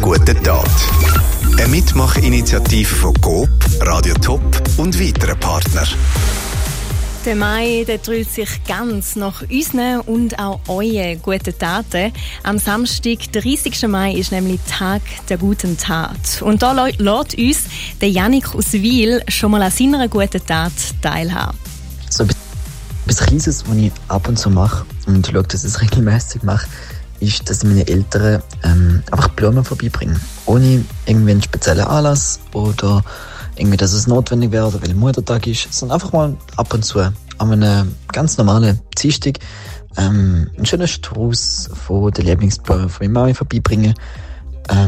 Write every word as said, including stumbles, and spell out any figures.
guten Tat. Eine Mitmachinitiative von Coop, Radio Top und weiteren Partnern. Der Mai der dreht sich ganz nach unseren und auch euren guten Taten. Am Samstag, dreißigsten Mai, ist nämlich Tag der guten Tat. Und da lässt uns der Jannik aus Wil schon mal an seiner guten Tat teilhaben. So etwas Kleines, was ich ab und zu mache und schaue, dass ich es regelmäßig mache, ist, dass ich meine Eltern ähm, einfach Blumen vorbeibringe. Ohne irgendwie einen speziellen Anlass oder irgendwie, dass es notwendig wäre oder weil Muttertag ist, sondern einfach mal ab und zu an einem ganz normalen Dienstag ähm, einen schönen Strauß von den Lieblingsblumen von meiner Mami vorbeibringen